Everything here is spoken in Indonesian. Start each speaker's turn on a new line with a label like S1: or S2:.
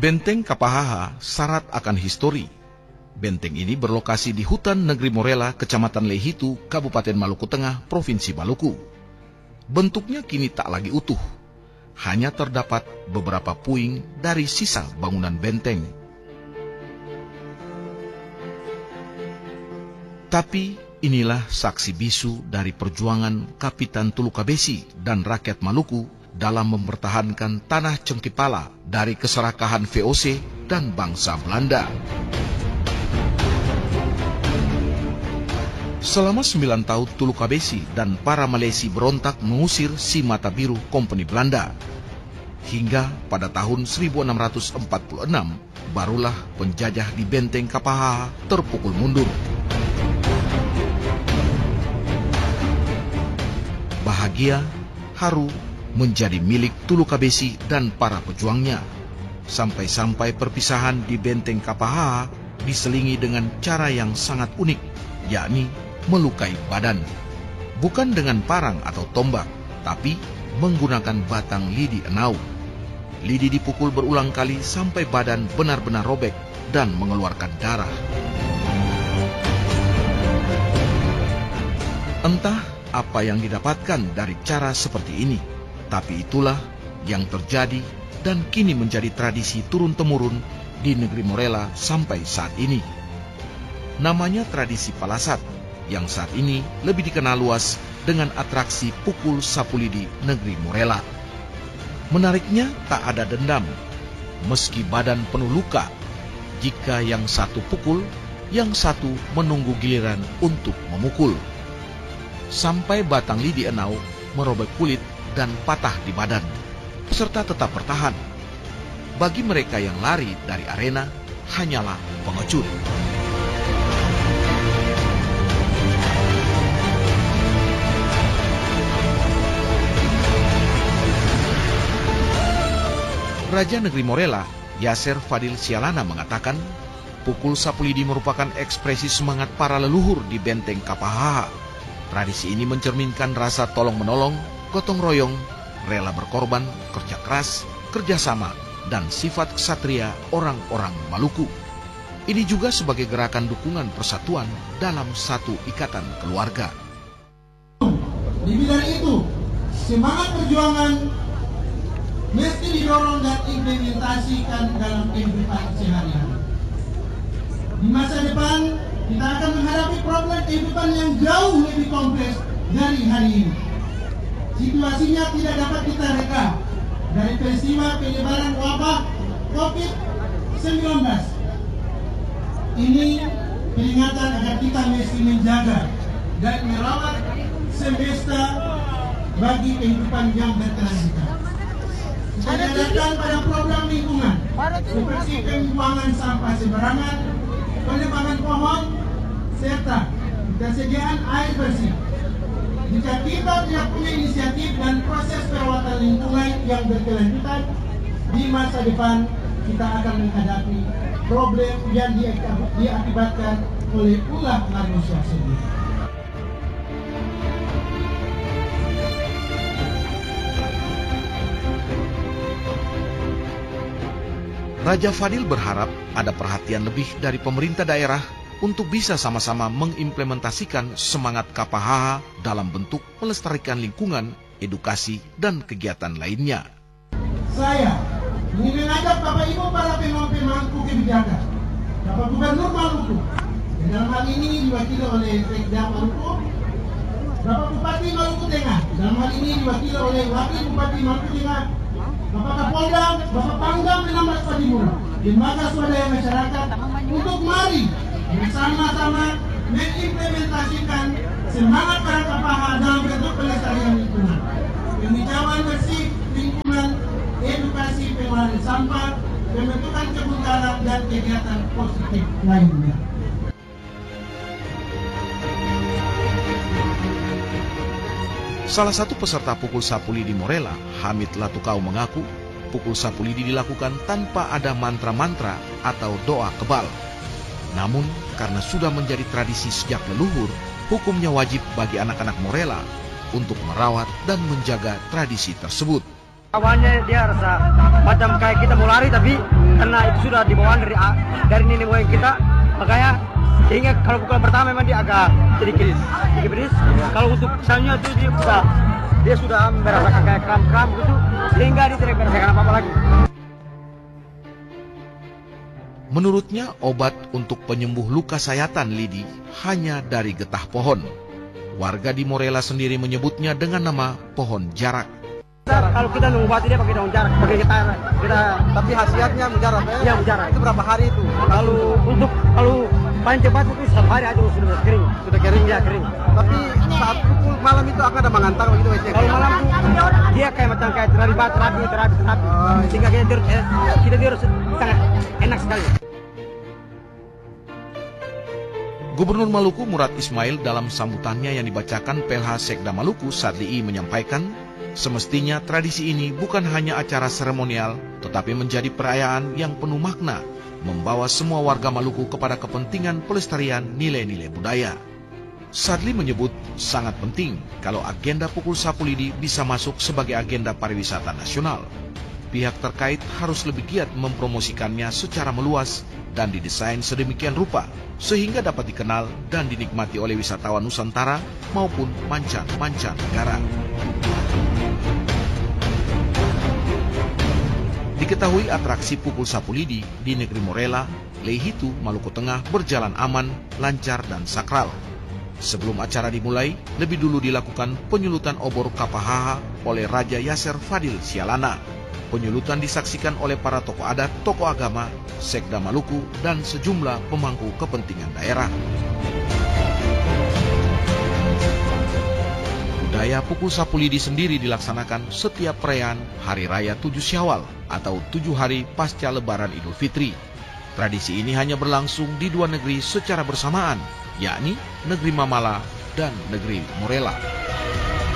S1: Benteng Kapahaha syarat akan histori. Benteng ini berlokasi di hutan negeri Morela, Kecamatan Lehitu, Kabupaten Maluku Tengah, Provinsi Maluku. Bentuknya kini tak lagi utuh. Hanya terdapat beberapa puing dari sisa bangunan benteng. Tapi inilah saksi bisu dari perjuangan Kapitan Tulukabesi dan rakyat Maluku dalam mempertahankan tanah Cengkipala dari keserakahan VOC dan bangsa Belanda. Selama 9 tahun Tulukabesi dan para Malesi berontak mengusir si Mata Biru Kompeni Belanda. Hingga pada tahun 1646 barulah penjajah di Benteng Kapahaha terpukul mundur. Bahagia, haru, menjadi milik Tulukabesi dan para pejuangnya. Sampai-sampai perpisahan di Benteng Kapahaha diselingi dengan cara yang sangat unik, yakni melukai badan. Bukan dengan parang atau tombak, tapi menggunakan batang lidi enau. Lidi dipukul berulang kali sampai badan benar-benar robek dan mengeluarkan darah. Entah apa yang didapatkan dari cara seperti ini, tapi itulah yang terjadi dan kini menjadi tradisi turun-temurun di negeri Morela sampai saat ini. Namanya tradisi Palasat, yang saat ini lebih dikenal luas dengan atraksi pukul sapu lidi negeri Morela. Menariknya tak ada dendam, meski badan penuh luka. Jika yang satu pukul, yang satu menunggu giliran untuk memukul. Sampai batang lidi enau merobek kulit dan patah di badan. Peserta tetap bertahan. Bagi mereka yang lari dari arena, hanyalah pengecut. Raja Negeri Morela, Yasser Fadil Sialana mengatakan, pukul sapu lidi merupakan ekspresi semangat para leluhur di Benteng Kapahaha. Tradisi ini mencerminkan rasa tolong-menolong, gotong royong, rela berkorban, kerja keras, kerjasama, dan sifat ksatria orang-orang Maluku. Ini juga sebagai gerakan dukungan persatuan dalam satu ikatan keluarga.
S2: Di bidang itu, semangat perjuangan mesti didorong dan implementasikan dalam kehidupan sehari-hari. Di masa depan, kita akan menghadapi problem kehidupan yang jauh lebih kompleks dari hari ini. Situasinya tidak dapat kita reka dari peristiwa penyebaran wabah COVID-19. Ini peringatan agar kita mesti menjaga dan merawat semesta bagi kehidupan yang berkelanjutan. Kita dihadapkan pada program lingkungan seperti pembuangan sampah sembarangan, penebangan pohon, serta ketersediaan air bersih. Jika kita tidak punya inisiatif dan proses perawatan lingkungan yang berkelanjutan, di masa depan kita akan menghadapi problem yang diakibatkan oleh ulah manusia sendiri.
S1: Raja Fadil berharap ada perhatian lebih dari pemerintah daerah untuk bisa sama-sama mengimplementasikan semangat Kapahaha dalam bentuk melestarikan lingkungan, edukasi, dan kegiatan lainnya.
S2: Saya ingin mengajak Bapak Ibu para pemangku kebijakan, Bapak Gubernur Maluku, dalam hal ini diwakili oleh Sekda Maluku, Bapak Bupati Maluku Tengah, dalam hal ini diwakili oleh Wakil Bupati Maluku Tengah, Bapak Kapolda, Bapak Pangdam Menambah Padimura, lembaga swadaya masyarakat, untuk mari bersama-sama mengimplementasikan semangat para Kapahaha dalam bentuk pelestarian lingkungan, penghijauan bersih lingkungan, edukasi pengelolaan sampah, pembentukan kebun garam, dan kegiatan positif lainnya.
S1: Salah satu peserta pukul sapu lidi Morela, Hamid Latukau, mengaku pukul sapu lidi dilakukan tanpa ada mantra-mantra atau doa kebal. Namun, karena sudah menjadi tradisi sejak leluhur, hukumnya wajib bagi anak-anak Morela untuk merawat dan menjaga tradisi tersebut.
S3: Awalnya dia rasa macam kayak kita mau lari, tapi karena itu sudah dibawaan dari nenek moyang kita, makanya sehingga kalau pukulan pertama memang dia agak sedikit beris. Kalau untuk misalnya itu dia sudah merasakan kayak kram-kram gitu, sehingga dia tidak merasakan apa-apa lagi.
S1: Menurutnya, obat untuk penyembuh luka sayatan Lidi hanya dari getah pohon. Warga di Morela sendiri menyebutnya dengan nama pohon jarak.
S3: Kalau kita mengobati dia pakai daun jarak, pakai kita.
S4: Tapi khasiatnya mujarab ya?
S3: Iya, mujarab.
S4: Itu berapa hari itu?
S3: Kalau paling cepat itu 1 hari aja sudah kering.
S4: Sudah kering?
S3: Ya, kering.
S4: Tapi saat pukul malam itu akan ada mengantar begitu Wece?
S3: Kalau malam dia kayak macam terapi, sehingga kita tidur sangat enak sekali.
S1: Gubernur Maluku Murad Ismail dalam sambutannya yang dibacakan PLH Sekda Maluku Sadli'i menyampaikan, semestinya tradisi ini bukan hanya acara seremonial, tetapi menjadi perayaan yang penuh makna, membawa semua warga Maluku kepada kepentingan pelestarian nilai-nilai budaya. Sadli menyebut sangat penting kalau agenda Pukul Sapu Lidi bisa masuk sebagai agenda pariwisata nasional. Pihak terkait harus lebih giat mempromosikannya secara meluas dan didesain sedemikian rupa sehingga dapat dikenal dan dinikmati oleh wisatawan Nusantara maupun mancanegara. Diketahui atraksi Pukul Sapu Lidi di negeri Morela, Leihitu, Maluku Tengah berjalan aman, lancar, dan sakral. Sebelum acara dimulai, lebih dulu dilakukan penyulutan obor Kapahaha oleh Raja Yasser Fadil Sialana. Penyulutan disaksikan oleh para tokoh adat, tokoh agama, Sekda Maluku, dan sejumlah pemangku kepentingan daerah. Budaya Pukul Sapu Lidi sendiri dilaksanakan setiap perayaan Hari Raya 7 Syawal atau 7 hari pasca Lebaran Idul Fitri. Tradisi ini hanya berlangsung di 2 negeri secara bersamaan, yakni negeri Mamala dan negeri Morela.